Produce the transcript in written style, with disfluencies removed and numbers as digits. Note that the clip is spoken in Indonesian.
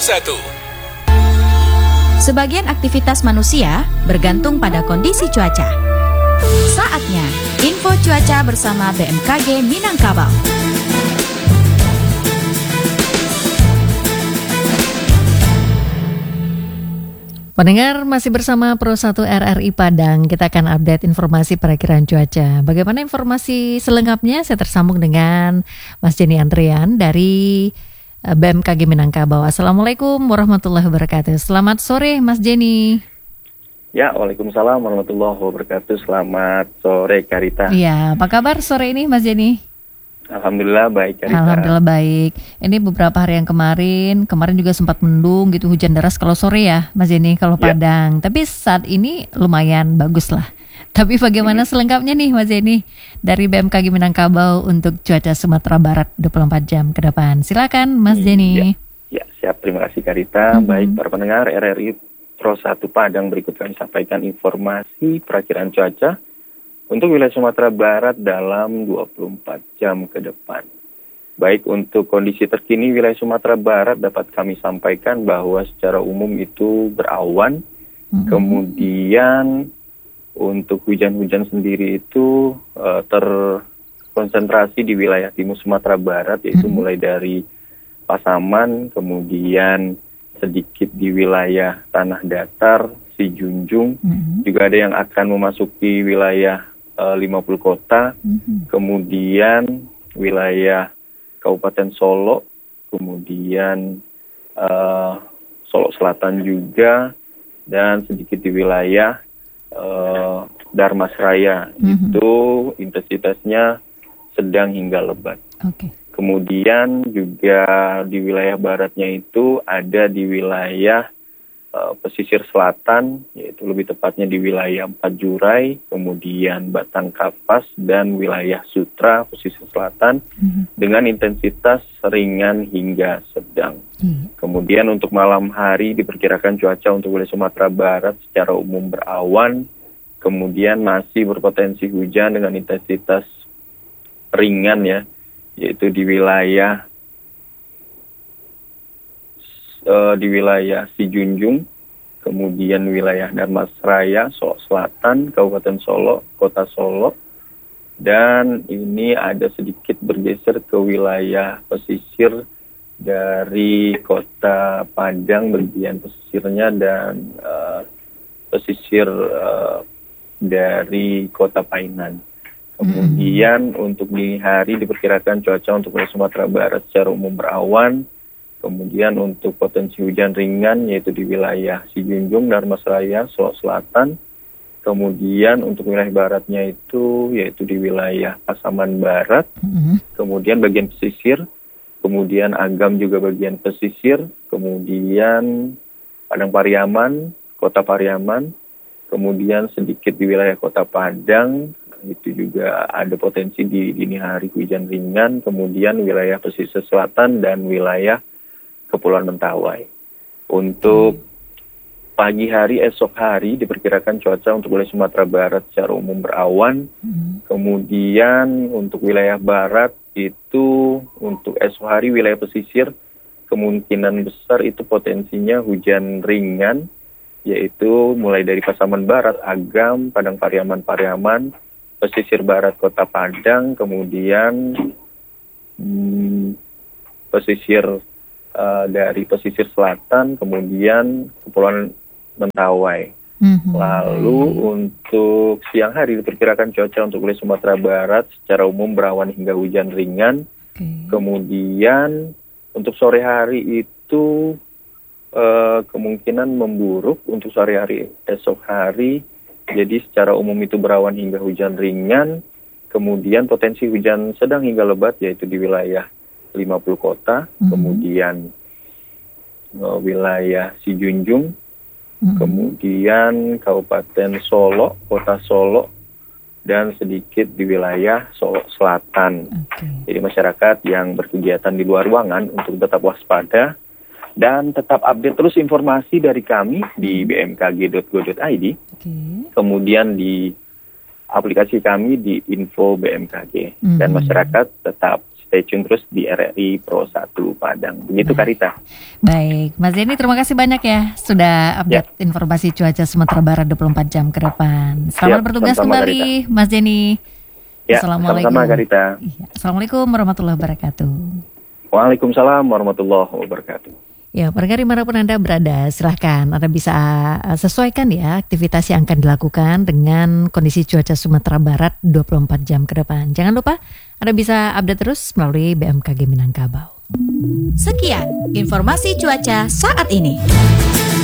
1. Sebagian aktivitas manusia bergantung pada kondisi cuaca. Saatnya info cuaca bersama BMKG Minangkabau. Pendengar, masih bersama Pro 1 RRI Padang. Kita akan update informasi perakiraan cuaca. Bagaimana informasi selengkapnya? Saya tersambung dengan Mas Jenny Andrian dari BMKG Minangkabau. Assalamualaikum warahmatullahi wabarakatuh. Selamat sore Mas Jenny. Ya, waalaikumsalam warahmatullahi wabarakatuh. Selamat sore Karita. Iya, apa kabar sore ini Mas Jenny? Alhamdulillah baik Karita. Alhamdulillah baik. Ini beberapa hari yang kemarin juga sempat mendung gitu, hujan deras kalau sore ya Mas Jenny, kalau Padang. Tapi saat ini lumayan bagus lah. Tapi bagaimana selengkapnya nih Mas Jenny dari BMKG Minangkabau untuk cuaca Sumatera Barat 24 jam ke depan? Silakan Mas Jenny. Ya, siap. Terima kasih Karita. Baik para pendengar RRI Pro 1 Padang, berikut kami sampaikan informasi perakiraan cuaca untuk wilayah Sumatera Barat dalam 24 jam ke depan. Baik, untuk kondisi terkini wilayah Sumatera Barat dapat kami sampaikan bahwa secara umum itu berawan. Kemudian untuk hujan-hujan sendiri itu terkonsentrasi di wilayah timur Sumatera Barat, yaitu mulai dari Pasaman, kemudian sedikit di wilayah Tanah Datar, Sijunjung, juga ada yang akan memasuki wilayah 50 kota, kemudian wilayah Kabupaten Solo, kemudian Solo Selatan juga, dan sedikit di wilayah Darmasraya. Itu intensitasnya sedang hingga lebat. Kemudian juga di wilayah baratnya itu ada di wilayah pesisir selatan, yaitu lebih tepatnya di wilayah Empat Jurai, kemudian Batang Kapas, dan wilayah Sutra, pesisir selatan, dengan intensitas ringan hingga sedang. Kemudian untuk malam hari diperkirakan cuaca untuk wilayah Sumatera Barat secara umum berawan, kemudian masih berpotensi hujan dengan intensitas ringan ya, yaitu di wilayah Sijunjung, kemudian wilayah Darmasraya, Solo Selatan, Kabupaten Solo, Kota Solo, dan ini ada sedikit bergeser ke wilayah pesisir dari Kota Padang, bagian pesisirnya, dan pesisir dari Kota Painan. Kemudian untuk dini hari diperkirakan cuaca untuk wilayah Sumatera Barat secara umum berawan. Kemudian untuk potensi hujan ringan yaitu di wilayah Sijunjung, Darmasraya, Solo Selatan. Kemudian untuk wilayah baratnya itu yaitu di wilayah Pasaman Barat. Kemudian bagian pesisir. Kemudian Agam juga bagian pesisir. Kemudian Padang Pariaman, Kota Pariaman. Kemudian sedikit di wilayah Kota Padang. Itu juga ada potensi di dini hari hujan ringan. Kemudian wilayah pesisir selatan dan wilayah Kepulauan Mentawai. Untuk pagi hari, esok hari diperkirakan cuaca untuk wilayah Sumatera Barat secara umum berawan. Kemudian untuk wilayah barat itu untuk esok hari wilayah pesisir kemungkinan besar itu potensinya hujan ringan, yaitu mulai dari Pasaman Barat, Agam, Padang Pariaman, pesisir barat Kota Padang, kemudian pesisir dari pesisir selatan, kemudian Kepulauan Mentawai. Lalu untuk siang hari diperkirakan cuaca untuk wilayah Sumatera Barat secara umum berawan hingga hujan ringan. Kemudian untuk sore hari itu kemungkinan memburuk untuk sore hari esok hari. Jadi secara umum itu berawan hingga hujan ringan. Kemudian potensi hujan sedang hingga lebat yaitu di wilayah 50 kota, kemudian wilayah Sijunjung, kemudian Kabupaten Solo, Kota Solo, dan sedikit di wilayah Solo Selatan. Jadi masyarakat yang berkegiatan di luar ruangan untuk tetap waspada dan tetap update terus informasi dari kami di bmkg.go.id, kemudian di aplikasi kami di info BMKG, dan masyarakat tetap stay tune terus di RRI Pro 1 Padang. Begitu Karita. Baik, Mas Denny terima kasih banyak ya sudah update informasi cuaca Sumatera Barat 24 jam ke depan. Selamat bertugas sama-sama, kembali, Mas Denny. Ya, Assalamualaikum. sama-sama Karita. Iya, Assalamualaikum warahmatullahi wabarakatuh. Waalaikumsalam warahmatullahi wabarakatuh. Ya, pendengar dimanapun Anda berada, silahkan Anda bisa sesuaikan ya aktivitas yang akan dilakukan dengan kondisi cuaca Sumatera Barat 24 jam ke depan. Jangan lupa Anda bisa update terus melalui BMKG Minangkabau. Sekian informasi cuaca saat ini.